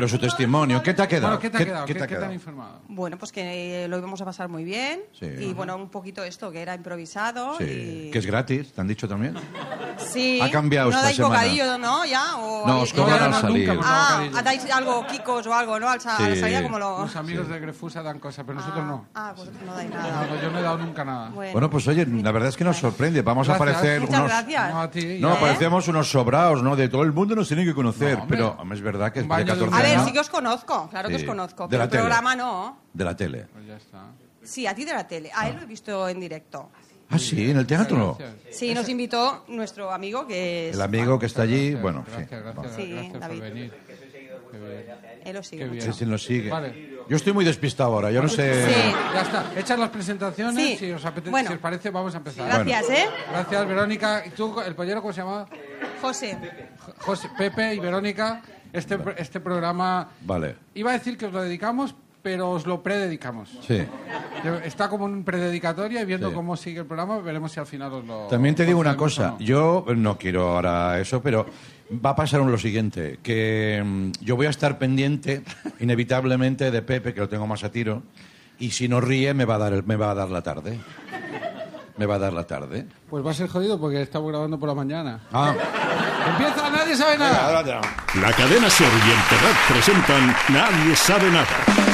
pero su testimonio, ¿qué te ha quedado? Bueno, ¿qué te ha quedado? ¿Qué ¿Qué te han informado? Bueno, pues que lo íbamos a pasar muy bien. Sí. Y bueno, un poquito esto, que era improvisado. Sí, y... que es gratis, ¿te han dicho también? Sí. Ha cambiado ¿No esta dais semana. bocadillo, no? ¿Ya? ¿O No, habéis- os cobran al nunca salir. hemos dado Ah, bocadillo. ¿dais algo, kikos o algo, no? A la salida, como lo... Los amigos de Grefusa dan cosas, pero nosotros no. Vosotros no dais nada. No, yo no he dado nunca nada. Bueno, pues oye, la verdad es que nos sorprende. Vamos a Gracias. parecer Muchas unos... gracias. No, a ti. No, ya. parecemos unos sobraos, ¿no? De todo el mundo nos tiene que conocer. No, hombre. pero hombre, es verdad que es Un de baño de 14 A ver, años. sí que os conozco, claro que Sí. os conozco. De Pero la el tele. programa no. De la tele. Pues ya está. Sí, a ti de la tele. A él lo he visto en directo. Ah, sí, en el teatro. Gracias. Sí, nos invitó nuestro amigo que es... El amigo que está allí, bueno, sí. Gracias, Sí, gracias David. por venir. Qué bien. Él lo sigue Qué mucho. bien. Sí, sí, nos sigue. Vale. Yo estoy muy despistado ahora, yo no sé... Sí. Ya está. Hechas las presentaciones, Sí. si os apetece, Bueno. si os parece, vamos a empezar. Gracias, ¿eh? Gracias, Verónica. ¿Y tú, el pollero, cómo se llama? José. José, Pepe y Verónica. Este programa... Vale, Iba a decir que os lo dedicamos, pero os lo prededicamos. sí. Está como un prededicatoria y viendo Sí. cómo sigue el programa, veremos si al final os lo... También te digo una concedemos cosa, o no. yo no quiero ahora eso, pero va a pasar lo siguiente, que yo voy a estar pendiente inevitablemente de Pepe, que lo tengo más a tiro, y si no ríe me va a dar la tarde. Me va a dar la tarde. Pues va a ser jodido porque estamos grabando por la mañana. Ah, ¡Empieza! ¡Nadie sabe nada! La cadena Ser y el Terrat presentan Nadie sabe nada.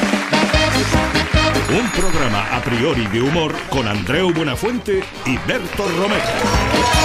Un programa a priori de humor con Andreu Buenafuente y Berto Romero.